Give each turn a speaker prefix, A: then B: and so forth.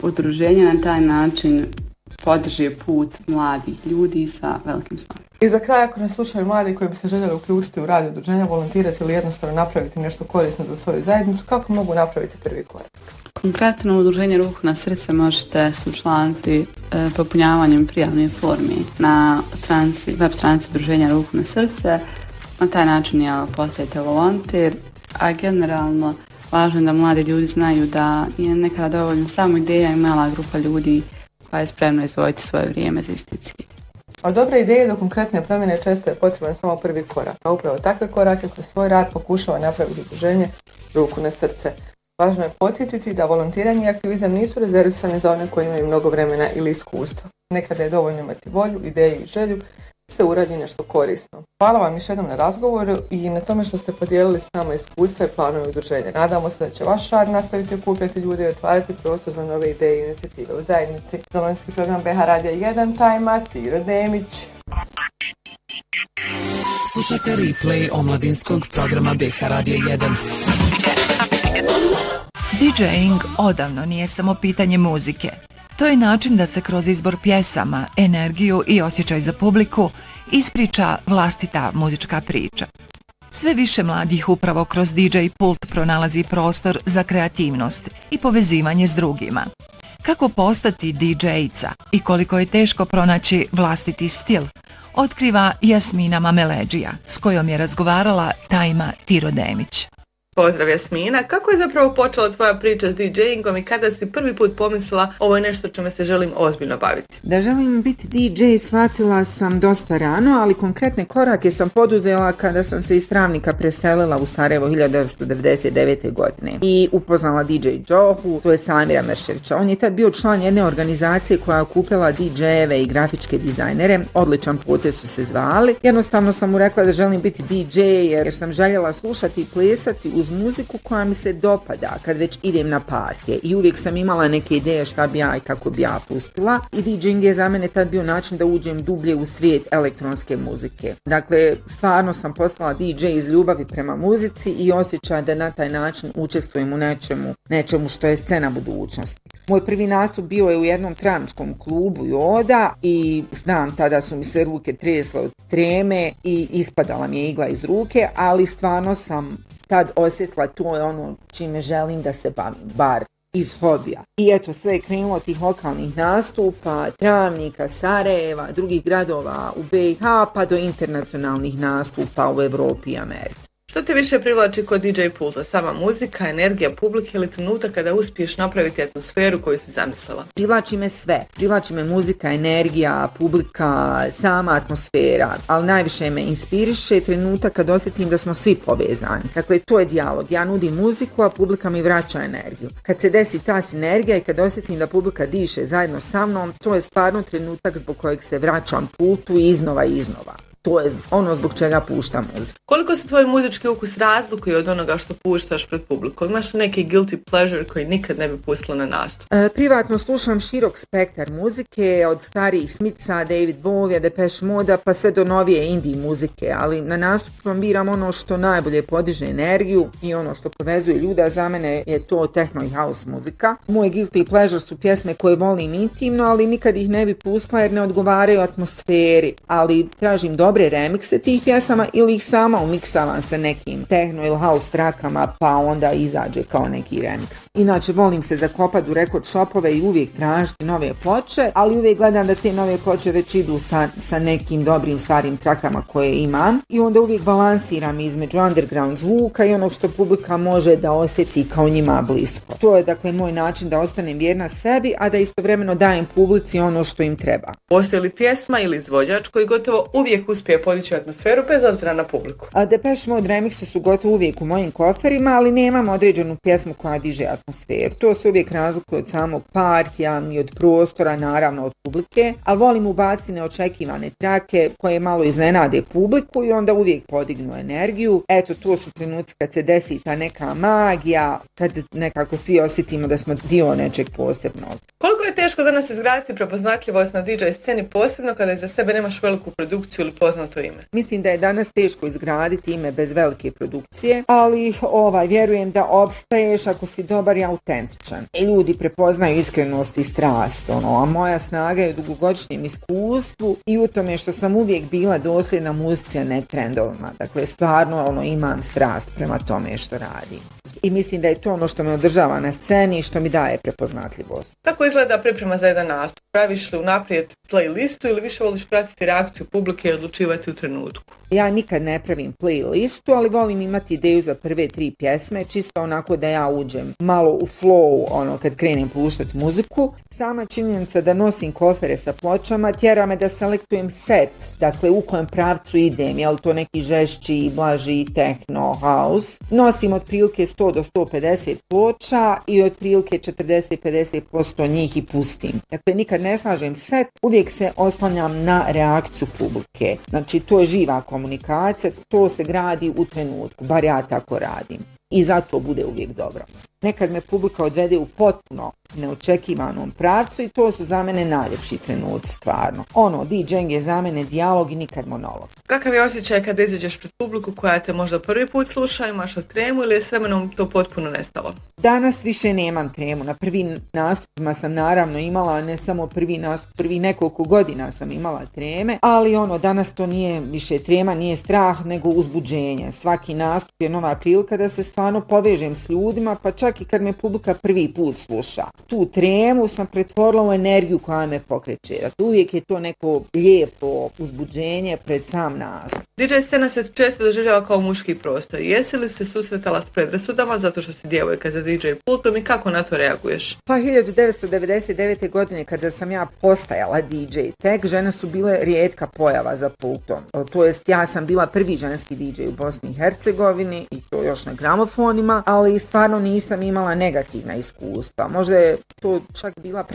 A: udruženje na taj način podrži put mladih ljudi sa velikim snom.
B: I za kraj, ako nas slušaju mladi koji bi se željeli uključiti u rad udruženja, volontirati ili jednostavno napraviti nešto korisno za svoju zajednicu, kako mogu napraviti prvi korak?
A: Konkretno u udruženje Ruku na srce možete se učlaniti popunjavanjem prijavne formi na web stranici udruženja Ruku na srce. Na taj način postajete volonter, a generalno važno je da mladi ljudi znaju da je nekada dovoljno samo ideja i mala grupa ljudi pa je spremno izdvojiti svoje vrijeme za isti cilj.
B: Od dobre ideje do konkretne promjene često je potreban samo prvi korak, a upravo takve korake kroz svoj rad pokušava napraviti udruženje Ruku na srce. Važno je podsjetiti da volontiranje i aktivizam nisu rezervisane za one koji imaju mnogo vremena ili iskustva. Nekada je dovoljno imati volju, ideju i želju se uradi nešto korisno. Hvala vam još jednom na razgovoru i na tome što ste podijelili s nama iskustva i planove udruženja. Nadamo se da će vaš rad nastaviti okupljati ljude i otvarati prostor za nove ideje i inicijative u zajednici. Domovinski program BH Radija 1, Tajma, Tiro Demić.
C: Slušajte replay omladinskog programa BH Radija 1.
D: DJing odavno nije samo pitanje muzike. To je način da se kroz izbor pjesama, energiju i osjećaj za publiku ispriča vlastita muzička priča. Sve više mladih upravo kroz DJ pult pronalazi prostor za kreativnost i povezivanje s drugima. Kako postati DJ-ica i koliko je teško pronaći vlastiti stil, otkriva Jasmina Mameleđija, s kojom je razgovarala Tajma Tiro Demić.
B: Pozdrav Jasmina, kako je zapravo počela tvoja priča s DJ-ingom i kada si prvi put pomislila ovo je nešto čime se želim ozbiljno baviti?
E: Da želim biti DJ shvatila sam dosta rano, ali konkretne korake sam poduzela kada sam se iz Travnika preselila u Sarajevo 1999. godine i upoznala DJ Džohu, to je Samira Mrševića. On je tad bio član jedne organizacije koja je okupljala DJ-eve i grafičke dizajnere, odličan potez su se zvali. Jednostavno sam mu rekla da želim biti DJ jer sam željela slušati i plesati uz muziku koja mi se dopada kad već idem na partije i uvijek sam imala neke ideje šta bi ja i kako bi ja pustila i DJing je za mene tad bio način da uđem dublje u svijet elektronske muzike. Dakle, stvarno sam postala DJ iz ljubavi prema muzici i osjećaj da na taj način učestvujem u nečemu što je scena budućnosti. Moj prvi nastup bio je u jednom travničkom klubu Joda i znam tada su mi se ruke tresle od treme i ispadala mi je igla iz ruke, ali stvarno sam tad osjetila to je ono čime želim da se bavim, bar iz hobija. I eto, sve je krenulo od tih lokalnih nastupa, Travnika, Sarajeva, drugih gradova u BiH, pa do internacionalnih nastupa u Evropi i Americi.
B: Što te više privlači kod DJ pulta? Sama muzika, energija publike ili trenutak kada uspiješ napraviti atmosferu koju si zamislila?
E: Privlači me sve. Privlači me muzika, energija, publika, sama atmosfera, ali najviše me inspiriše trenutak kad osjetim da smo svi povezani. Dakle, to je dijalog. Ja nudim muziku, a publika mi vraća energiju. Kad se desi ta sinergija i kad osjetim da publika diše zajedno sa mnom, to je stvarno trenutak zbog kojeg se vraćam pultu iznova i iznova. To je ono zbog čega puštam muziku.
B: Koliko se tvoj muzički ukus razlikuje od onoga što puštaš pred publikom? Imaš neki guilty pleasure koji nikad ne bi pustila na nastup?
E: Privatno slušam širok spektar muzike, od starijih Smitha, David Bowie, Depeche Moda, pa sve do novije indie muzike, ali na nastupom biram ono što najbolje podiže energiju i ono što povezuje ljuda. Za mene je to techno i house muzika. Moj guilty pleasure su pjesme koje volim intimno, ali nikad ih ne bi pustila jer ne odgovaraju atmosferi, ali tražim dobre remikse tih pjesama ili ih sama umiksavam sa nekim techno ili house trakama pa onda izađe kao neki remix. Inače volim se zakopat u record shopove i uvijek tražiti nove ploče, ali uvijek gledam da te nove ploče već idu sa nekim dobrim starim trakama koje imam i onda uvijek balansiram između underground zvuka i onog što publika može da osjeti kao njima blisko. To je dakle moj način da ostanem vjerna sebi, a da istovremeno dajem publici ono što im treba.
B: Postoji li pjesma ili izvođač koji gotovo uvijek uspije podići atmosferu bez obzira na publiku?
E: Depeche Mode remixi su gotovo uvijek u mojim koferima, ali nemam određenu pjesmu koja diže atmosferu. To se uvijek razlikuje od samog partija i od prostora, naravno od publike, a volim ubaciti neočekivane trake koje malo iznenade publiku i onda uvijek podignu energiju. Eto, to su trenuci kad se desi ta neka magija, kad nekako svi osjetimo da smo dio nečeg posebnog.
B: Koliko je teško danas izgraditi prepoznatljivost na DJ sceni, posebno kada iza sebe nemaš veliku produkciju ili poznat poznato ime?
E: Mislim da je danas teško izgraditi ime bez velike produkcije, ali vjerujem da opstaješ ako si dobar i autentičan. I ljudi prepoznaju iskrenost i strast, a moja snaga je u dugogodišnjem iskustvu i u tome što sam uvijek bila dosljedna muzici, a ne trendovima. Dakle, stvarno imam strast prema tome što radim. I mislim da je to ono što me održava na sceni i što mi daje prepoznatljivost.
B: Kako izgleda priprema za jedan nastup? Praviš li unaprijed playlistu ili više voliš pratiti reakciju publike i odlučivati u trenutku?
E: Ja nikad ne pravim playlistu, ali volim imati ideju za prve 3 pjesme, čisto onako da ja uđem malo u flow kad krenem puštati muziku. Sama činjenica da nosim kofere sa pločama tjera me da selektujem set, dakle u kojem pravcu idem, je li to neki žešći, blaži, techno, house. Nosim otprilike 100 do 150 ploča i otprilike 40-50% njih i pustim. Dakle, nikad ne slažem set, uvijek se oslanjam na reakciju publike. Znači, to je živa komunikacija, to se gradi u trenutku, bar ja tako radim. I zato bude uvijek dobro. Nekad me publika odvede u potpuno neočekivanom pravcu i to su za mene najljepši trenuci, stvarno. DJing je za mene dijalog i nikad monolog.
B: Kakav je osjećaj kada izađeš pred publiku koja te možda prvi put sluša, imaš tremu ili je s vremenom to potpuno nestalo?
E: Danas više nemam tremu. Na prvim nastupima sam naravno imala, ne samo prvi nastup, prvi nekoliko godina sam imala treme, ali danas to nije više trema, nije strah, nego uzbuđenje. Svaki nastup je nova prilika da se stvarno povežem s ljudima, pa čak i kad me publika prvi put sluša. Tu tremu sam pretvorila u energiju koja me pokreće. Uvijek je to neko lijepo uzbuđenje pred sam nastup.
B: DJ scena se često doživljava kao muški prostor. Jesi li se susretala s predrasudama zato što si djevojka za DJ pultom i kako na to reaguješ?
E: Pa 1999. godine kada sam ja postajala DJ tek, žene su bile rijetka pojava za pultom. To jest ja sam bila prvi ženski DJ u Bosni i Hercegovini i to još na gramofonima, ali stvarno nisam imala negativna iskustva. Možda je to čak bila